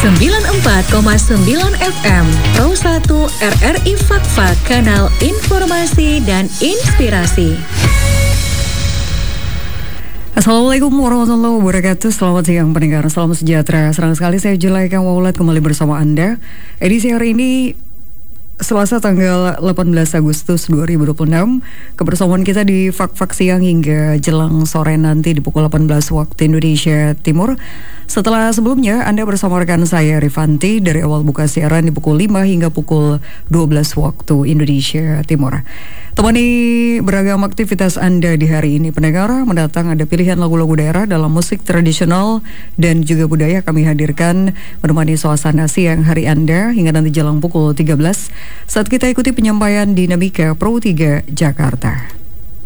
94,9 FM Pro 1 RRI Fakfak, kanal informasi dan inspirasi. Assalamualaikum warahmatullahi wabarakatuh. Selamat siang pendengar, salam sejahtera. Senang sekali saya Julaika Waulat kembali bersama Anda. Edisi hari ini Selasa tanggal 18 Agustus 2026. Kebersamaan kita di Fak-Fak siang hingga jelang sore nanti di pukul 18 waktu Indonesia Timur. Setelah sebelumnya Anda bersama rekan saya Rifanti dari awal buka siaran di pukul 5 hingga pukul 12 waktu Indonesia Timur. Temani beragam aktivitas Anda di hari ini pendengar, mendatang ada pilihan lagu-lagu daerah dalam musik tradisional dan juga budaya kami hadirkan menemani suasana siang hari Anda hingga nanti jelang pukul 13 saat kita ikuti penyampaian Dinamika Pro 3 Jakarta.